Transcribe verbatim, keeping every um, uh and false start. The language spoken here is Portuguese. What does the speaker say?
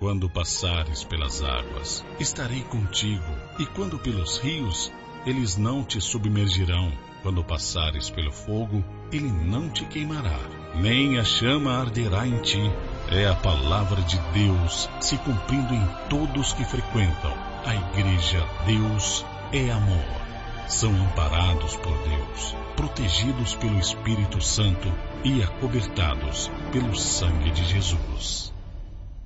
Quando passares pelas águas, estarei contigo, e quando pelos rios, eles não te submergirão. Quando passares pelo fogo, ele não te queimará, nem a chama arderá em ti. É a palavra de Deus se cumprindo em todos que frequentam. A igreja Deus é amor. São amparados por Deus, protegidos pelo Espírito Santo e acobertados pelo sangue de Jesus.